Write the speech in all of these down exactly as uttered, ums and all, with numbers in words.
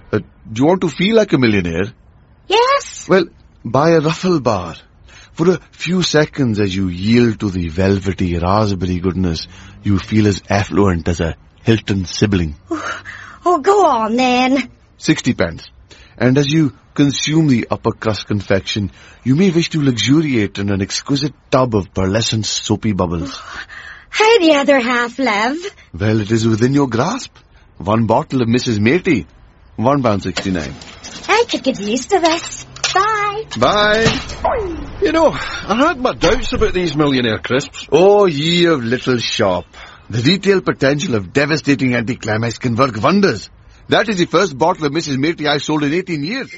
Uh, do you want to feel like a millionaire? Yes. Well, buy a Ruffle bar. For a few seconds as you yield to the velvety raspberry goodness, you feel as affluent as a Hilton sibling. Oh, go on then. Sixty pence. And as you consume the upper crust confection, you may wish to luxuriate in an exquisite tub of pearlescent soapy bubbles. How the other half live? Well, it is within your grasp. One bottle of Missus Matey. One pound sixty-nine. I could get used to this. Bye. Bye. You know, I had my doubts about these millionaire crisps. Oh, ye of little shop. The retail potential of devastating anticlimax can work wonders. That is the first bottle of Missus Matey I sold in eighteen years.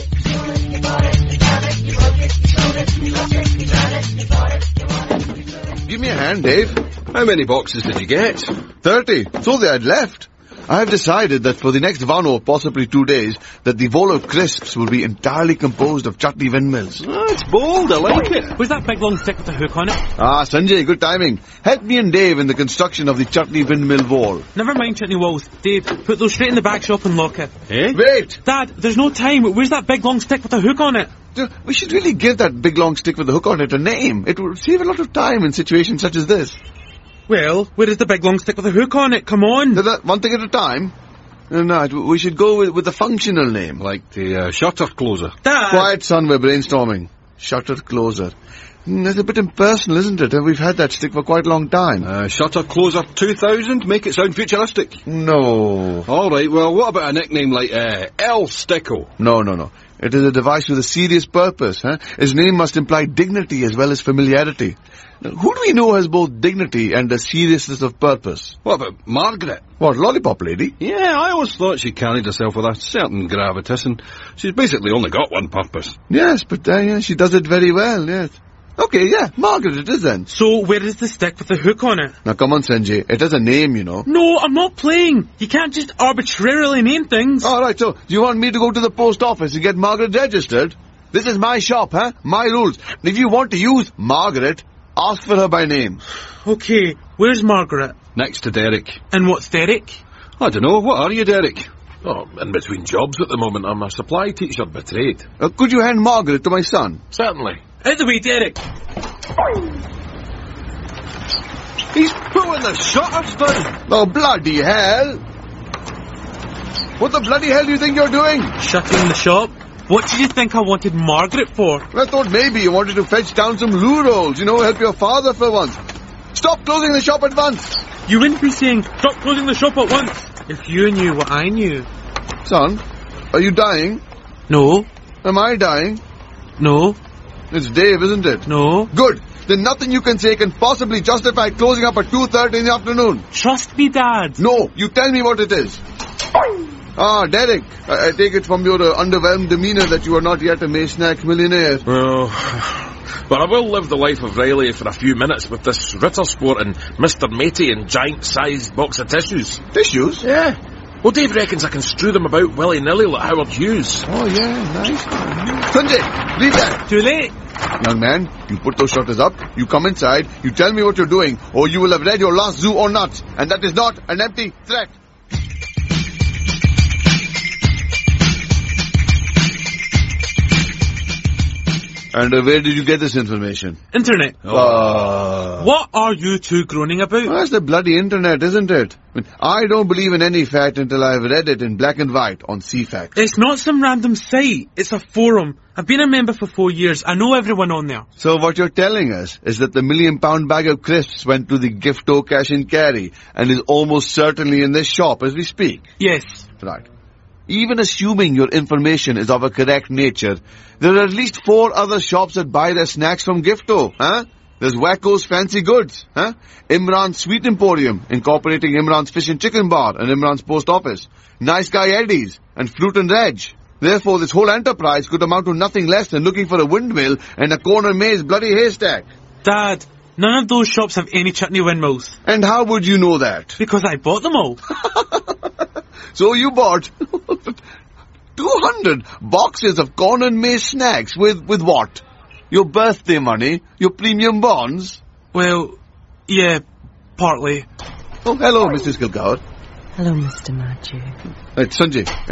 Give me a hand, Dave. How many boxes did you get? Thirty. So they had left. I have decided that for the next one or possibly two days, that the Volo crisps will be entirely composed of chutney windmills. Ah, it's bold, I like it. Was that big long stick with a hook on it? Ah, Sanjay, good timing. Help me and Dave in the construction of the chutney windmill wall. Never mind chutney walls. Dave, put those straight in the back shop and lock it. Eh? Wait! Dad, there's no time. Where's that big long stick with a hook on it? We should really give that big long stick with the hook on it a name. It would save a lot of time in situations such as this. Well, where is the big long stick with a hook on it? Come on. That, one thing at a time. No, we should go with, with a functional name. Like the uh, shutter closer. Dad! Quiet, son, we're brainstorming. Shutter closer. Mm, That's a bit impersonal, isn't it? We've had that stick for quite a long time. Uh, shutter closer two thousand, make it sound futuristic. No. Alright, well, what about a nickname like uh, El Sticko? No, no, no. It is a device with a serious purpose. Huh? Its name must imply dignity as well as familiarity. Now, who do we know has both dignity and a seriousness of purpose? What about Margaret? What, lollipop lady? Yeah, I always thought she carried herself with a certain gravitas, and she's basically only got one purpose. Yes, but uh, yeah, she does it very well, yes. Okay, yeah, Margaret it is then. So, where is the stick with the hook on it? Now come on, Sanjay, it has a name, you know. No, I'm not playing. You can't just arbitrarily name things. Alright, so, do you want me to go to the post office and get Margaret registered? This is my shop, huh? My rules. And if you want to use Margaret, ask for her by name. Okay, where's Margaret? Next to Derek. And what's Derek? I don't know, what are you, Derek? Oh, in between jobs at the moment. I'm a supply teacher by trade. Uh, could you hand Margaret to my son? Certainly. Out the way, Derek. He's pulling the shutters down. Oh, bloody hell! What the bloody hell do you think you're doing? Shutting the shop? What did you think I wanted Margaret for? I thought maybe you wanted to fetch down some loo rolls, you know, help your father for once. Stop closing the shop at once! You wouldn't be saying, stop closing the shop at once, if you knew what I knew. Son, are you dying? No. Am I dying? No. It's Dave, isn't it? No. Good. Then nothing you can say can possibly justify closing up at two thirty in the afternoon. Trust me, Dad. No, you tell me what it is. Ah, Derek, I, I take it from your uh, underwhelmed demeanour that you are not yet a Maysnack millionaire. Well, but I will live the life of Riley for a few minutes with this Ritter Sport and Mister Matey and giant-sized box of tissues. Tissues? Yeah. Well, Dave reckons I can strew them about willy-nilly like Howard Hughes. Oh, yeah, nice. Sanjay, leave that. Too late. Young man, you put those shutters up, you come inside, you tell me what you're doing, or you will have read your last Zoo or Nuts, and that is not an empty threat. And uh, where did you get this information? Internet. Uh, What are you two groaning about? That's the bloody internet, isn't it? I mean, I don't believe in any fact until I've read it in black and white on C FACT. It's not some random site. It's a forum. I've been a member for four years. I know everyone on there. So what you're telling us is that the million pound bag of crisps went to the Gifto cash and carry and is almost certainly in this shop as we speak. Yes. Right. Even assuming your information is of a correct nature, there are at least four other shops that buy their snacks from Gifto, huh? There's Wacko's Fancy Goods, huh? Imran's Sweet Emporium, incorporating Imran's Fish and Chicken Bar and Imran's Post Office. Nice Guy Eddie's and Fruit and Reg. Therefore, this whole enterprise could amount to nothing less than looking for a windmill and a corner maze bloody haystack. Dad, none of those shops have any chutney windmills. And how would you know that? Because I bought them all. So you bought two hundred boxes of corn and maize snacks with, with what? Your birthday money? Your premium bonds? Well, yeah, partly. Oh, hello, Missus Kilgour. Hello, Mister Matthew. Right, Sanjay.